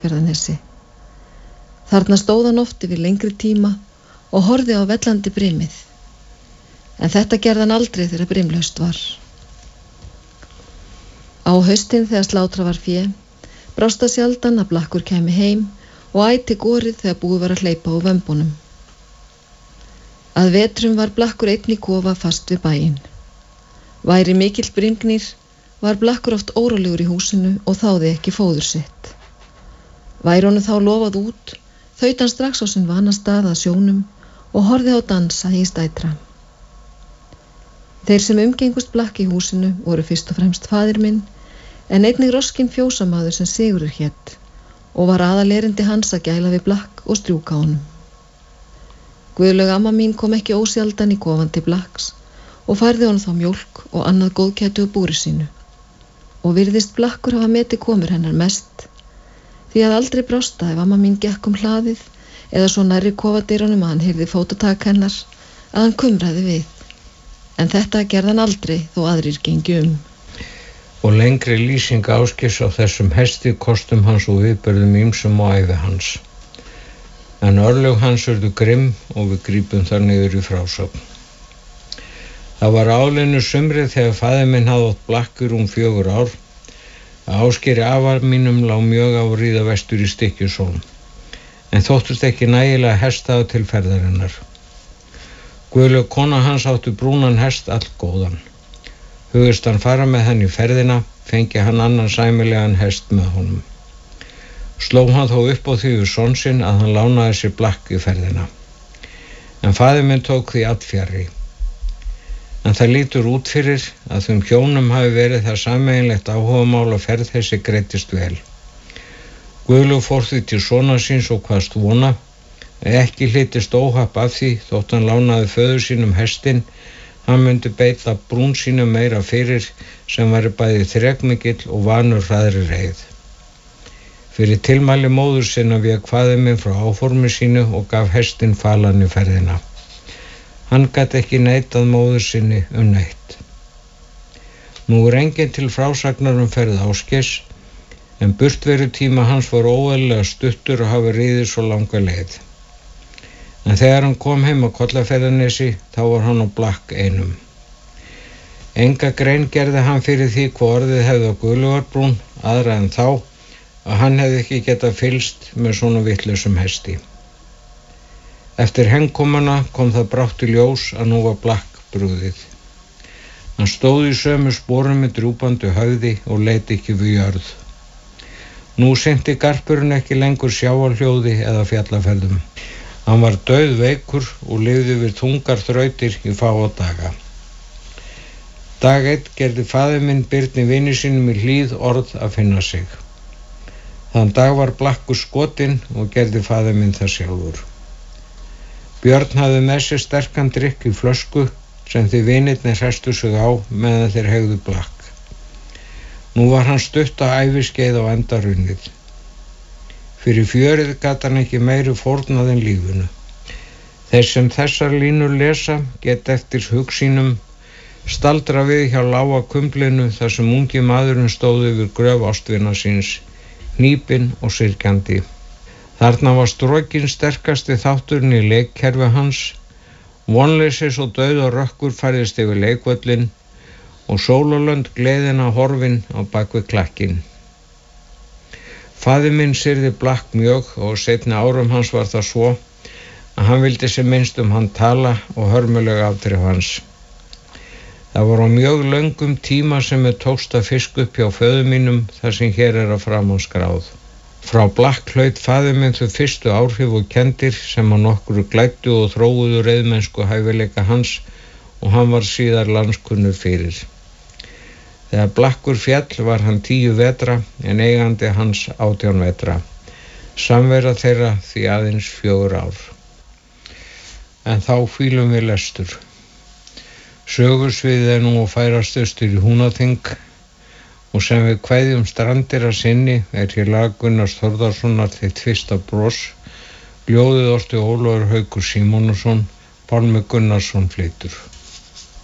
Skagafjarðarnesi. Þarna stóð hann oft yfir lengri tíma og horfði á vellandi brimið. En þetta gerði hann aldrei þegar brimlaust var. Á haustin þegar slátra var fé, brást það sjaldan að Blakkur kæmi heim og æti gorið þegar búið var að hleypa úr vömbunum. Að vetrum var Blakkur einn í kofa fast við bæinn. Væri mikill brimgnýr var Blakkur oft órólegur í húsinu og þáði ekki fóður sitt. Væri honum þá lofað út, þaut hann strax á sinn vanastað að sjónum og horfði á dansa í stætra. Þeir sem umgengust Blakk í húsinu voru fyrst og fremst faðir minn, en einnig roskinn fjósamaður sem Sigurður hét og var aðalerindi hans að gæla við Blakk og strjúka honum. Guðlaug amma mín kom ekki ósjaldan í kofan til Blakks og færði honum þá mjólk og annað góðgæti úr búri sínu. Og virðist Blakkur hafa metið komur hennar mest, því að aldrei brásta ef amma mín gekk hlaðið eða svo nærri kofadyrunum að hann heyrði fótatak hennar að hann kumraði við. En þetta gerði hann aldrei þó aðrir gengi Og lengri lýsing Ásgeirs á þessum hesti, kostum hans og viðburðum ýmsum á ævi hans. En örlög hans urðu grimm og við grípum þar niður í frásögn. Það var áliðnu sumrið þegar faðir minn hafði átt Blakk í 4 ár, að Ásgeiri afa mínum lá mjög á að ríða vestur í Stykkishólm, en þóttust ekki nægilega hesta til ferðarinnar. Guðlaug kona hans átti brúnan hest allgóðan. Hugðist hann fara með hann í ferðina, fengi hann annan sæmilegan hest með honum. Sló hann þó upp á því við son sinn að hann lánaði sér Blakk í ferðina. En faðir minn tók því allfjarri. En það lítur út fyrir að þeim hjónum hafi verið það sameiginlegt áhugamál að ferð þessi greiddist vel. Guðlaug fór því til sonar síns og kvaðst vona að ekki hlýttist óhapp af því þótt hann lánaði föður sínum hestinn, hann myndi beita brún sínum meira fyrir sem væri bæði þrekmikill og vanur hraðri reið. Fyrir tilmæli móður sinna vék faðir minn frá áformi sínu og gaf hestinn falan í ferðina. Hann gat ekki neitað móður sinni neitt. Nú enginn til frásagnar ferð Ásgeirs, en burtveru tíma hans var óeðlilega stuttur og hafi riðið svo langa leið. En þegar hann kom heim á Kollafjarðarnesi, þá var hann á Blakk einum. Enga grein gerði hann fyrir því hvað orðið hefði á Guðlaugarbrún, aðra en þá að hann hefði ekki getað fylgst með svona vitlausum hesti. Eftir heimkomuna kom það brátt í ljós að nú var Blakk brugðið. Hann stóð í sömu sporum með drúpandi höfði og leit ekki við jörð. Nú synti garpurinn ekki lengur sjávarhljóði eða fjallaferðum. Hann var dauðveikur og lifði við þungar þrautir í fáa daga. Dag 1 gerði faðir minn Birni vini sínum í Hlíð orð að finna sig. Þann dag var Blakkur skotinn og gerði faðir minn það sjálfur. Björn hafði með sér sterkan drykk í flösku sem því vinirnir hrestu sig á meðan þeir hegðu Blakk. Nú var hann stutt á æviskeið á enda runnið. Fyrir fjörið gat hann ekki meiri fórnað en lífinu. Þeir sem þessar línur lesa geta eftir hug sínum staldra við hjá lága kumblinu þar sem ungi maðurinn stóð yfir gröf ástvina síns, hnípinn og syrgjandi. Þarna var strokinn sterkasti þátturinn í leikkerfi hans, vonleysis og dauð og rökkur færðist yfir leikvöllin og sólarlönd gleðina horfin á bakvið klakkinn. Faðir minn syrði Blakk mjög og seinni árum hans var það svo að hann vildi sem minnst hann tala og hörmuleg afdrif hans. Það var á mjög löngum tíma sem tókst að fiska upp hjá föður mínum þar sem hér að framan skráð. Frá Blakk hlaut faðir minn þau fyrstu áhrif og kenndir sem að nokkru glæddu og þróuðu reiðmennsku hæfileika hans og hann var síðar landskunnur fyrir. Þegar Blakkur féll var hann 10 vetra en eigandi hans 18 vetra. Samvera þeirra því aðeins 4 ár. En þá hvílum við lestur. Sögursviðið nú að færast austur í Húnaþing og sem við kveðjum Strandir að sinni hér lag Gunnars Þórðarssonar þitt fyrsta bros, ljóðið orti Ólafur Haukur Símonarson, Pálmi Gunnarsson flytur.